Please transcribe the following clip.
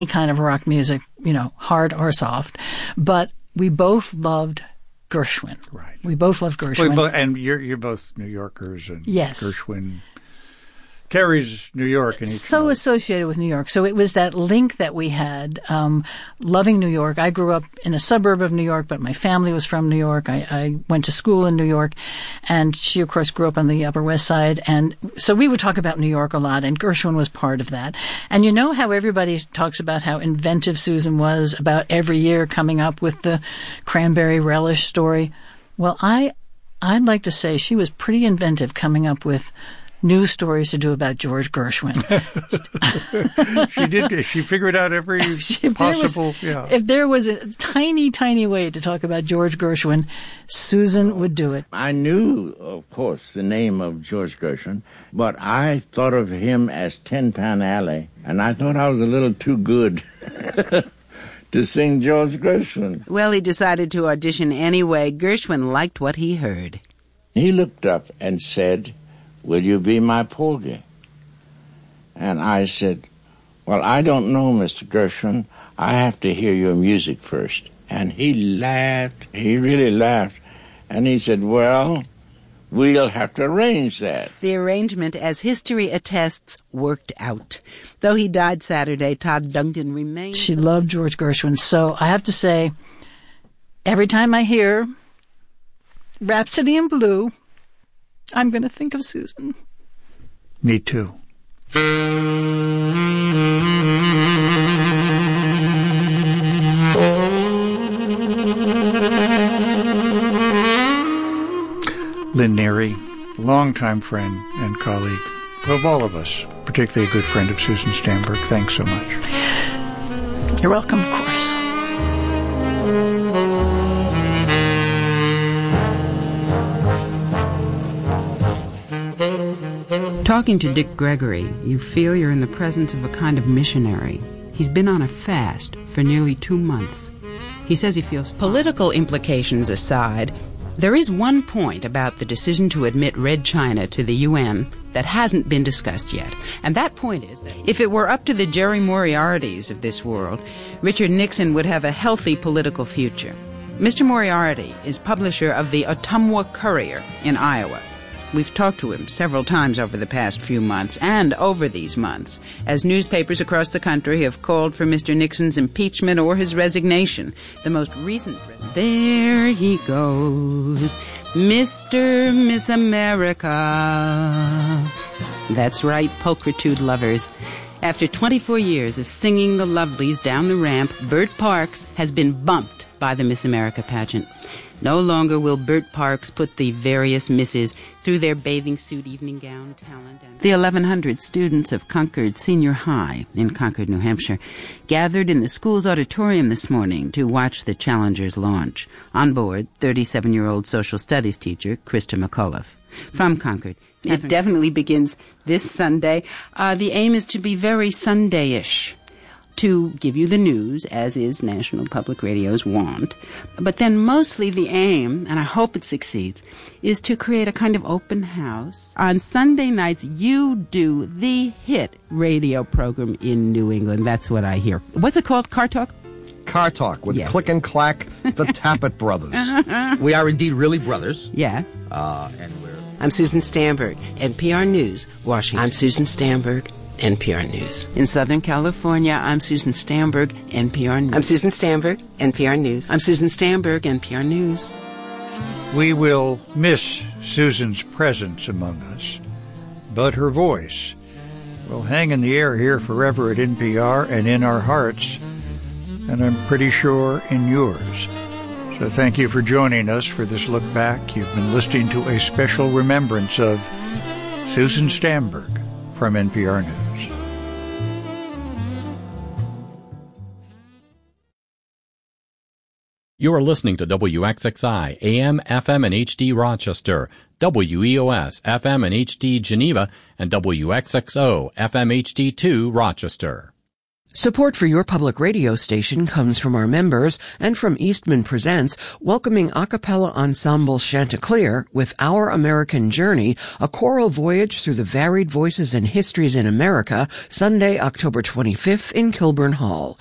kind of rock music, hard or soft. But we both loved Gershwin. Right. We both loved Gershwin. And you're both New Yorkers, and yes. Gershwin carries New York. So associated with New York. So it was that link that we had, loving New York. I grew up in a suburb of New York, but my family was from New York. I went to school in New York, and she, of course, grew up on the Upper West Side. And so we would talk about New York a lot, and Gershwin was part of that. And you know how everybody talks about how inventive Susan was about every year coming up with the cranberry relish story? Well, I'd like to say she was pretty inventive coming up with new stories to do about George Gershwin. She did. She figured out every possible. If there was a tiny, tiny way to talk about George Gershwin, Susan would do it. I knew, of course, the name of George Gershwin, but I thought of him as Tin Pan Alley, and I thought I was a little too good to sing George Gershwin. Well, he decided to audition anyway. Gershwin liked what he heard. He looked up and said, "Will you be my porgy?" And I said, "Well, I don't know, Mr. Gershwin. I have to hear your music first." And he laughed. He really laughed. And he said, "Well, we'll have to arrange that." The arrangement, as history attests, worked out. Though he died Saturday, Todd Duncan remained. She loved George Gershwin. So I have to say, every time I hear Rhapsody in Blue, I'm going to think of Susan. Me too. Lynn Neary, longtime friend and colleague of all of us, particularly a good friend of Susan Stamberg. Thanks so much. You're welcome, of course. Talking to Dick Gregory, you feel you're in the presence of a kind of missionary. He's been on a fast for nearly 2 months. He says he feels fine. Political implications aside, there is one point about the decision to admit Red China to the UN that hasn't been discussed yet. And that point is that if it were up to the Jerry Moriartys of this world, Richard Nixon would have a healthy political future. Mr. Moriarty is publisher of the Ottumwa Courier in Iowa. We've talked to him several times over the past few months, and over these months, as newspapers across the country have called for Mr. Nixon's impeachment or his resignation. The most recent... There he goes, Mr. Miss America. That's right, pulchritude lovers. After 24 years of singing the lovelies down the ramp, Bert Parks has been bumped by the Miss America pageant. No longer will Bert Parks put the various misses through their bathing suit, evening gown, talent. And the 1,100 students of Concord Senior High in Concord, New Hampshire, gathered in the school's auditorium this morning to watch the challengers launch. On board, 37-year-old social studies teacher Krista McAuliffe. From Concord. It definitely begins this Sunday. The aim is to be very Sunday-ish, to give you the news, as is National Public Radio's wont. But then mostly the aim, and I hope it succeeds, is to create a kind of open house. On Sunday nights, you do the hit radio program in New England. That's what I hear. What's it called? Car Talk? Car Talk with Click and Clack, the Tappet Brothers. We are indeed really brothers. Yeah. And we're... I'm Susan Stamberg, NPR News, Washington. I'm Susan Stamberg, NPR News. In Southern California, I'm Susan Stamberg, NPR News. I'm Susan Stamberg, NPR News. I'm Susan Stamberg, NPR News. We will miss Susan's presence among us, but her voice will hang in the air here forever at NPR and in our hearts, and I'm pretty sure in yours. So thank you for joining us for this look back. You've been listening to a special remembrance of Susan Stamberg from NPR News. You are listening to WXXI, AM, FM, and HD Rochester, WEOS, FM and HD Geneva, and WXXO, FM HD2 Rochester. Support for your public radio station comes from our members and from Eastman Presents, welcoming a cappella ensemble Chanticleer with Our American Journey, a choral voyage through the varied voices and histories in America, Sunday, October 25th in Kilburn Hall.